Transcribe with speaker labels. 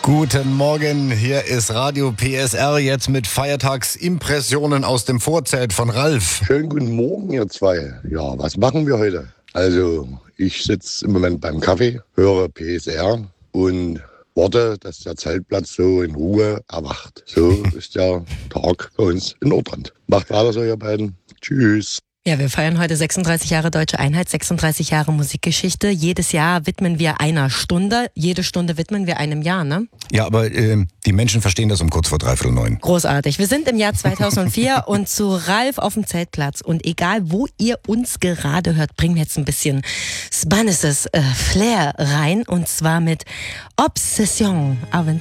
Speaker 1: Guten Morgen, hier ist Radio PSR, jetzt mit Feiertagsimpressionen aus dem Vorzelt von Ralf.
Speaker 2: Schönen guten Morgen, ihr zwei. Ja, was machen wir heute? Also, ich sitze im Moment beim Kaffee, höre PSR und warte, dass der Zeltplatz so in Ruhe erwacht. So ist der Tag bei uns in Nordrhein. Macht weiter so, ihr beiden. Tschüss.
Speaker 3: Ja, wir feiern heute 36 Jahre Deutsche Einheit, 36 Jahre Musikgeschichte. Jedes Jahr widmen wir einer Stunde. Jede Stunde widmen wir einem Jahr, ne?
Speaker 1: Ja, aber die Menschen verstehen das um kurz vor 8:45.
Speaker 3: Großartig. Wir sind im Jahr 2004 und zu Ralf auf dem Zeltplatz. Und egal, wo ihr uns gerade hört, bringen wir jetzt ein bisschen Spanisches Flair rein. Und zwar mit Obsession. Avent